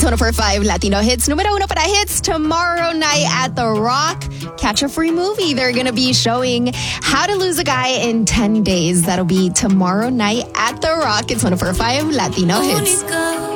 It's 104.5 Latino Hits. Numero uno para hits tomorrow night at The Rock. Catch a free movie. They're going to be showing How to Lose a Guy in 10 Days. That'll be tomorrow night at The Rock. It's 104.5 Latino Hits.